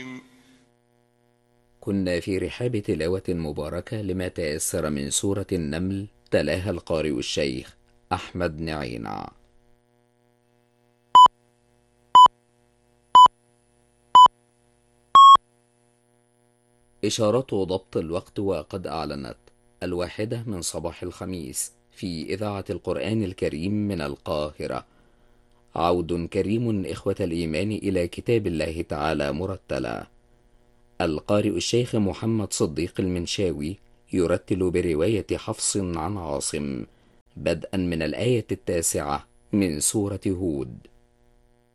كنا في رحاب تلاوة مباركة لما تيسر من سورة النمل، تلاها القارئ الشيخ أحمد نعينع. إشارة ضبط الوقت وقد أعلنت 1 من صباح الخميس في إذاعة القرآن الكريم من القاهرة. عود كريم إخوة الإيمان إلى كتاب الله تعالى مرتلا. القارئ الشيخ محمد صديق المنشاوي يرتل برواية حفص عن عاصم، بدءا من الآية 9 من سورة هود.